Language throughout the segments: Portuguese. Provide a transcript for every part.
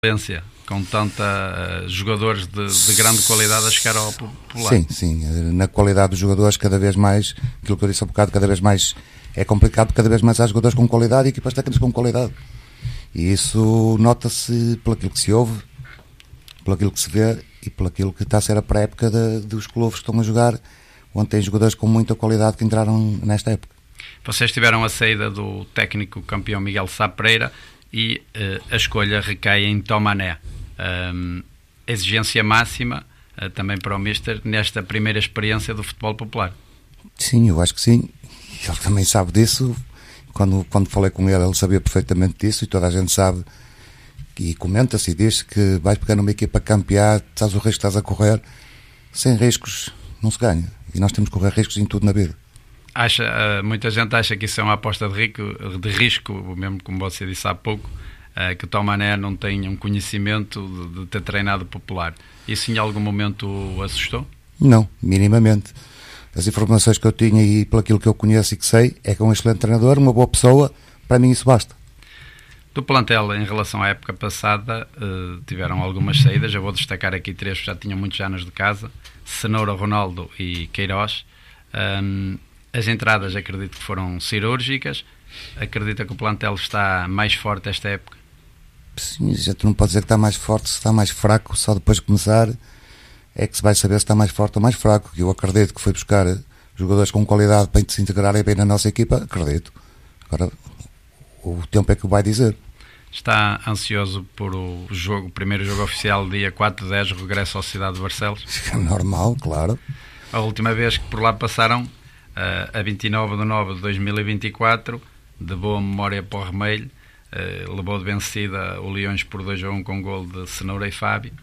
Valência, com tanta jogadores de grande qualidade a chegar ao popular. Sim, sim, na qualidade dos jogadores cada vez mais, aquilo que eu disse há bocado, cada vez mais é complicado, porque cada vez mais há jogadores com qualidade e equipas técnicas com qualidade. E isso nota-se pelo aquilo que se ouve, pelo aquilo que se vê e pelo aquilo que está a ser a pré-época dos clubes que estão a jogar, onde tem jogadores com muita qualidade que entraram nesta época. Vocês tiveram a saída do técnico campeão Miguel Sá Pereira e a escolha recai em Tomané. Exigência máxima também para o Mister nesta primeira experiência do futebol popular. Sim, eu acho que sim. Ele também sabe disso. Quando falei com ele sabia perfeitamente disso, e toda a gente sabe, e comenta-se e diz que vais pegar numa equipa campeã, sabes o risco que estás a correr. Sem riscos não se ganha, e nós temos que correr riscos em tudo na vida. Muita gente acha que isso é uma aposta de risco, mesmo como você disse há pouco, que o Tomané não tem um conhecimento de ter treinado popular. Isso em algum momento o assustou? Não, minimamente. As informações que eu tinha e pelo aquilo que eu conheço e que sei, é que é um excelente treinador, uma boa pessoa, para mim isso basta. Do plantel, em relação à época passada, tiveram algumas saídas. Eu vou destacar aqui 3 que já tinham muitos anos de casa: Cenoura, Ronaldo e Queiroz. As entradas acredito que foram cirúrgicas. Acredita que o plantel está mais forte esta época? Sim, a gente não pode dizer que está mais forte, se está mais fraco, só depois de começar é que se vai saber se está mais forte ou mais fraco. Eu acredito que foi buscar jogadores com qualidade para se integrarem bem na nossa equipa, acredito. Agora, o tempo é que o vai dizer. Está ansioso por o primeiro jogo oficial, dia 4/10, regresso à cidade de Barcelos? Normal, claro. A última vez que por lá passaram, a 29/9/2024, de boa memória para o Remelho, levou de vencida o Leões por 2-1 com gol de Cenoura e Fábio.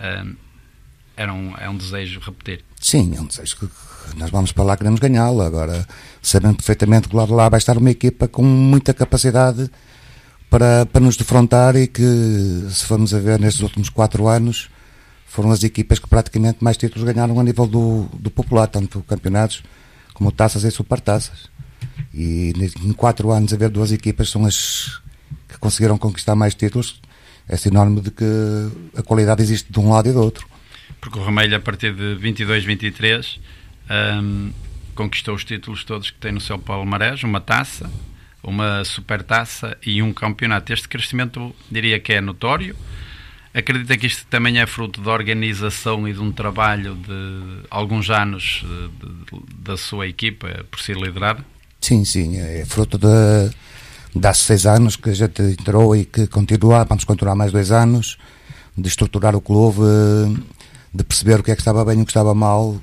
É um desejo repetir. Sim, é um desejo que nós vamos para lá, queremos ganhá-lo. Agora, sabendo perfeitamente que lá de lá vai estar uma equipa com muita capacidade para nos defrontar, e que, se formos a ver nestes últimos 4 anos, foram as equipas que praticamente mais títulos ganharam a nível do popular, tanto campeonatos como taças e supertaças. E em 4 anos haver 2 equipas são as que conseguiram conquistar mais títulos, é sinónimo de que a qualidade existe de um lado e do outro. Porque o Remelho, a partir de 22/23, conquistou os títulos todos que tem no seu palmarés: uma taça, uma supertaça e um campeonato. Este crescimento, diria que é notório. Acredita que isto também é fruto da organização e de um trabalho de alguns anos da sua equipa por ser liderada? Sim, sim, é fruto de há 6 anos que a gente entrou e que vamos continuar mais 2 anos, de estruturar o clube, de perceber o que é que estava bem e o que estava mal,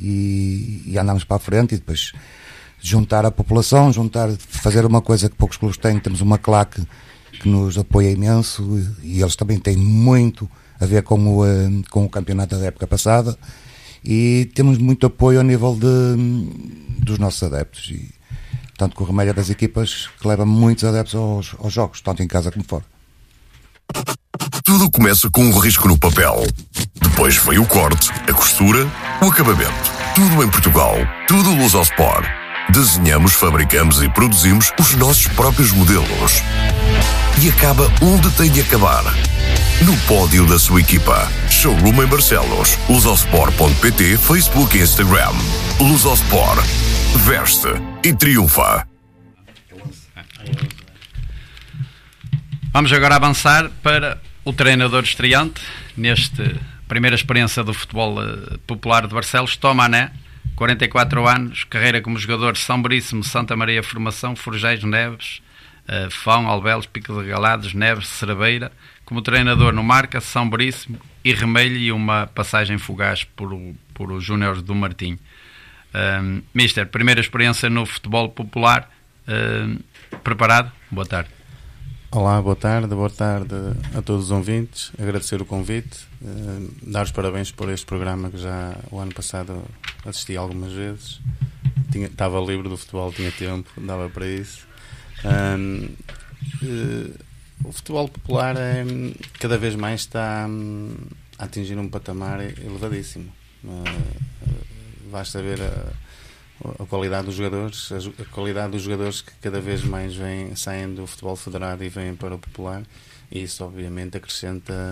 e andámos para a frente, e depois juntar a população, fazer uma coisa que poucos clubes têm. Temos uma claque que nos apoia imenso, e eles também têm muito a ver com o campeonato da época passada, e temos muito apoio a nível dos nossos adeptos, e tanto que o Remelho é das equipas que leva muitos adeptos aos jogos, tanto em casa como fora. Tudo começa com um risco no papel. Depois vem o corte, a costura, o acabamento. Tudo em Portugal. Tudo Lusospor. Desenhamos, fabricamos e produzimos os nossos próprios modelos. E acaba onde tem de acabar: no pódio da sua equipa. Showroom em Barcelos. Lusospor.pt, Facebook e Instagram. Lusospor. Veste e triunfa. Vamos agora avançar para o treinador estreante neste primeira experiência do futebol popular de Barcelos, Tomané. 44 anos, carreira como jogador: São Veríssimo, Santa Maria Formação, Forjais, Neves, Fão, Albelos, Pico de Galados, Neves, Cerveira. Como treinador no Marca, São Veríssimo e Remelho, e uma passagem fugaz por os Júniores do Martim. Mister, primeira experiência no futebol popular, preparado? Boa tarde. Olá, boa tarde a todos os ouvintes. Agradecer o convite, dar os parabéns por este programa, que já o ano passado assisti algumas vezes. Estava livre do futebol, tinha tempo, dava para isso. O futebol popular cada vez mais está a atingir um patamar elevadíssimo. Basta ver a qualidade dos jogadores, a qualidade dos jogadores que cada vez mais saem do futebol federado e vêm para o popular, E isso obviamente acrescenta